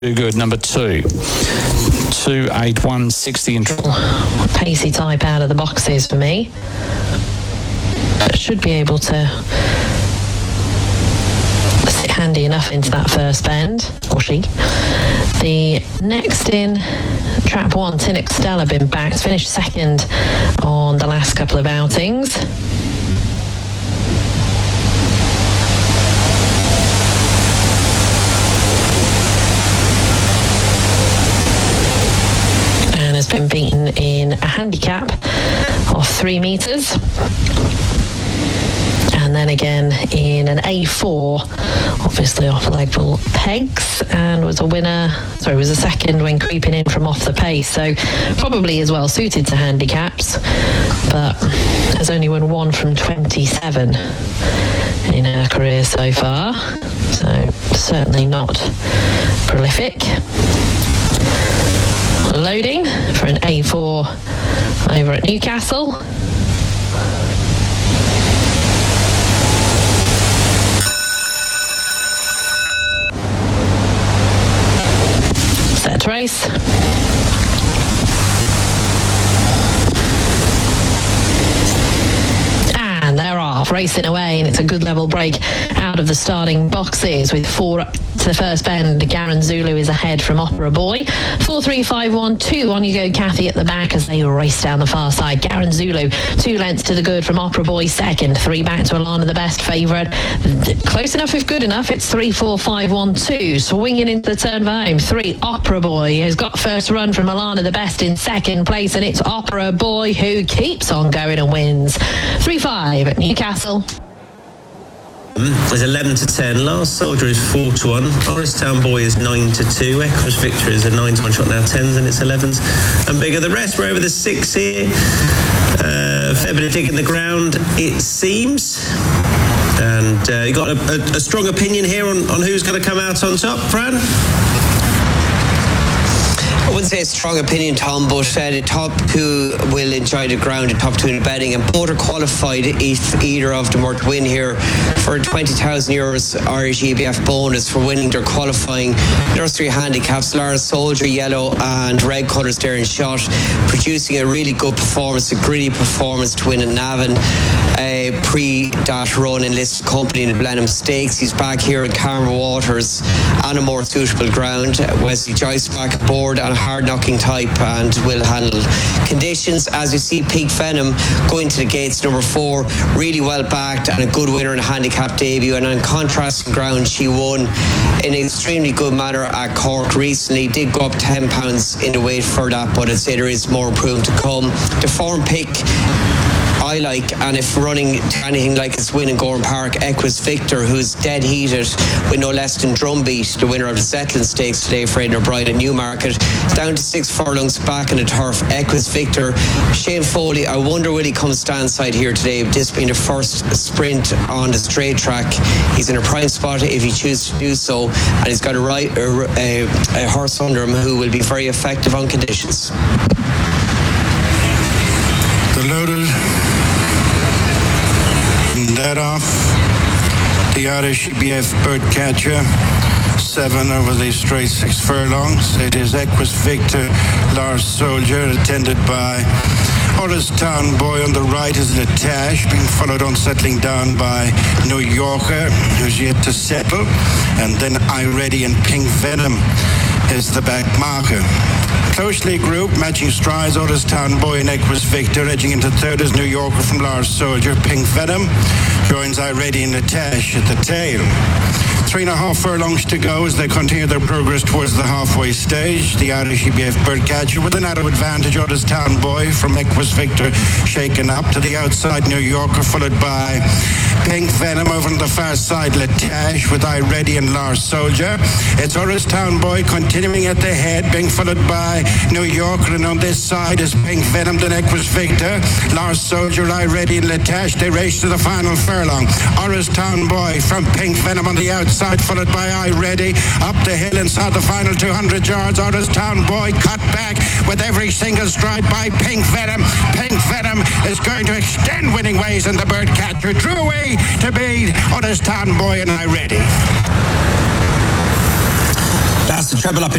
Too good, number 2. 28160 in pacey type out of the boxes for me. But should be able to sit handy enough into that first bend, or she. The next in, trap 1, Tinnock Stella, been backed, finished second on the last couple of outings. Has been beaten in a handicap of 3 metres, and then again in an A4, obviously off leg pull pegs, and was a second when creeping in from off the pace, so probably is well suited to handicaps, but has only won 1 from 27 in her career so far, so certainly not prolific. Loading for an A4 over at Newcastle. Set race. And they're off, racing away, and it's a good level break out of the starting boxes with 4 to the first bend. Garen Zulu is ahead from Opera Boy. 4-3-5-1-2. On you go, Kathy, at the back as they race down the far side. Garen Zulu 2 lengths to the good from Opera Boy second. 3 back to Alana, the best favourite. Close enough if good enough. It's 3-4-5-1-2. Swinging into the turn for home. 3, Opera Boy has got first run from Alana, the best in second place, and it's Opera Boy who keeps on going and wins. 3-5 at Newcastle. Is 11-10. Last Soldier is 4-1. Forest Boy is 9-2. Equus Victor is a 9-1 shot now. 10s and it's 11s and bigger. The rest were over the 6 here. Fair bit of digging the ground, it seems. And you got a strong opinion here on who's going to come out on top, Fran? I wouldn't say a strong opinion, Tom, but the top 2 will enjoy the ground, the top 2 in the betting, and both are qualified if either of them were to win here for €20,000 Irish EBF bonus for winning their qualifying nursery handicaps. Lara Soldier, yellow and red colours there in shot, producing a really good performance, a gritty performance to win in Navan. Pre that run in listed company in the Blenheim Stakes. He's back here in Carmel Waters on a more suitable ground. Wesley Joyce back aboard on a hard knocking type and will handle conditions. As you see, Pink Venom going to the gates, number 4, really well backed and a good winner in a handicap debut, and on contrasting ground she won in an extremely good manner at Cork recently. Did go up £10 in the weight for that, but I'd say there is more improvement to come. The form pick I like, and if running to anything like its win in Gorham Park, Equus Victor, who's dead heated with no less than Drumbeat, the winner of the Zetland Stakes today for Aidan O'Brien at Newmarket, down to 6 furlongs back in the turf. Equus Victor, Shane Foley, I wonder will he come stand side here today, this being the first sprint on the straight track. He's in a prime spot if he chooses to do so, and he's got a horse under him who will be very effective on conditions. The loaded, that off, the Irish EBF Birdcatcher, 7 over the straight 6 furlongs. It is Equus Victor, Lars Soldier, attended by Horace Town Boy on the right is Latash, being followed on settling down by New Yorker, who's yet to settle, and then I Ready and Pink Venom is the back marker. Closely grouped, matching strides, Horace Town Boy and Equus Victor. Edging into third is New Yorker from Lars Soldier. Pink Venom joins I Ready and Latash at the tail. 3.5 furlongs to go as they continue their progress towards the halfway stage. The Irish EBF Birdcatcher with an narrow advantage. Horace Town Boy from Equus Victor shaken up to the outside. New Yorker followed by Pink Venom over on the far side. Latash with I Ready and Lars Soldier. It's Horace Town Boy continuing at the head, being followed by New Yorker, and on this side is Pink Venom, then Equus Victor, Lars Soldier, I Ready and Latash. They race to the final furlong. Horace Town Boy from Pink Venom on the outside, followed by I Ready. Up the hill inside the final 200 yards. Horace Town Boy cut back with every single stride by Pink Venom. Pink Venom is going to extend winning ways, and the Birdcatcher drew away to beat Horace Town Boy and I Ready. That's the treble up in